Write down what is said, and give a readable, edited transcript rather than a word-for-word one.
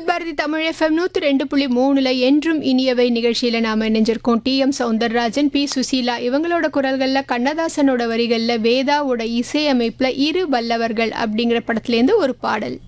Bharathi Tamil FM 102.3ல என்றும் இனியவை நிகழ்ச்சியில் நாம் இணைஞ்சிருக்கோம். டி.எம். சௌந்தரராஜன், பி. சுசீலா இவங்களோட குரல்களில், கண்ணதாசனோட வரிகளில், வேதாவோட இசையமைப்பில் இரு வல்லவர்கள் அப்படிங்கிற படத்துலேருந்து ஒரு பாடல்.